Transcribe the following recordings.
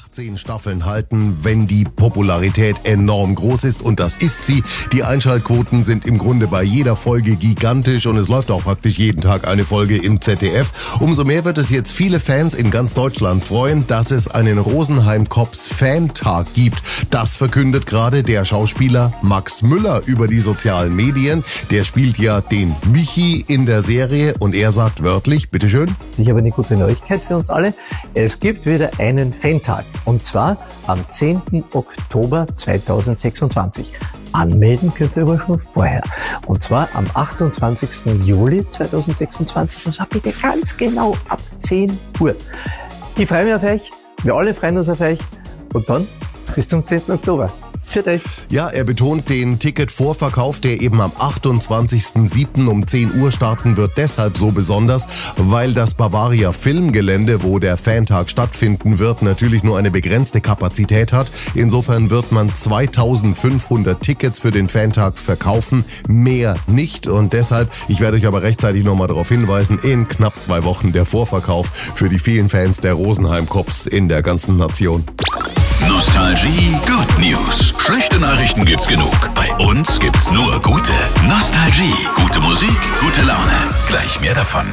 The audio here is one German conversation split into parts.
18 Staffeln halten, wenn die Popularität enorm groß ist, und das ist sie. Die Einschaltquoten sind im Grunde bei jeder Folge gigantisch und es läuft auch praktisch jeden Tag eine Folge im ZDF. Umso mehr wird es jetzt viele Fans in ganz Deutschland freuen, dass es einen Rosenheim Cops Fan-Tag gibt. Das verkündet gerade der Schauspieler Max Müller über die sozialen Medien. Der spielt ja den Michi in der Serie und er sagt wörtlich, bitteschön. Ich habe eine gute Neuigkeit für uns alle. Es gibt wieder einen Fan-Tag und zwar am 10. Oktober 2026. Anmelden könnt ihr aber schon vorher. Und zwar am 28. Juli 2026 und zwar bitte ganz genau ab 10 Uhr. Ich freue mich auf euch, wir alle freuen uns auf euch und dann bis zum 10. Oktober. Für dich. Ja, er betont den Ticketvorverkauf, der eben am 28.07. um 10 Uhr starten wird, deshalb so besonders, weil das Bavaria Filmgelände, wo der Fantag stattfinden wird, natürlich nur eine begrenzte Kapazität hat. Insofern wird man 2500 Tickets für den Fantag verkaufen, mehr nicht. Und deshalb, ich werde euch aber rechtzeitig nochmal darauf hinweisen, in knapp 2 Wochen der Vorverkauf für die vielen Fans der Rosenheim Cops in der ganzen Nation. Nostalgie Good News. Schlechte Nachrichten gibt's genug. Bei uns gibt's nur gute. Nostalgie. Gute Musik, gute Laune. Gleich mehr davon.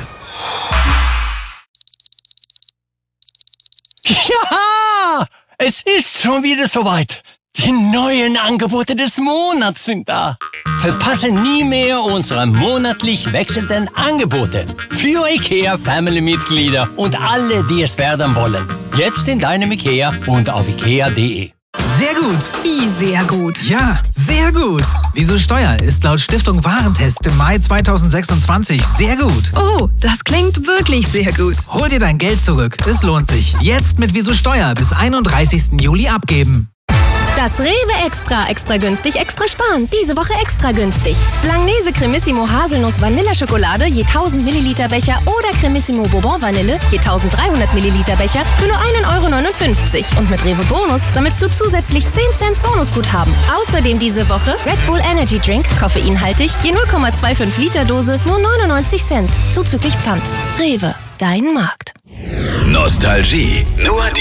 Ja! Es ist schon wieder soweit. Die neuen Angebote des Monats sind da. Verpasse nie mehr unsere monatlich wechselnden Angebote für IKEA-Family-Mitglieder und alle, die es werden wollen. Jetzt in deinem IKEA und auf ikea.de. Sehr gut. Wie sehr gut? Ja, sehr gut. Wieso Steuer ist laut Stiftung Warentest im Mai 2026 sehr gut. Oh, das klingt wirklich sehr gut. Hol dir dein Geld zurück. Es lohnt sich. Jetzt mit Wieso Steuer bis 31. Juli abgeben. Das Rewe Extra günstig, extra sparen. Diese Woche extra günstig. Langnese Cremissimo Haselnuss Vanilleschokolade je 1000 Milliliter Becher oder Cremissimo Bourbon Vanille je 1300 Milliliter Becher für nur 1,59 €. Und mit Rewe Bonus sammelst du zusätzlich 10 Cent Bonusguthaben. Außerdem diese Woche Red Bull Energy Drink, koffeinhaltig, je 0,25 Liter Dose, nur 99 Cent. Zuzüglich Pfand. Rewe, dein Markt. Nostalgie. Nur die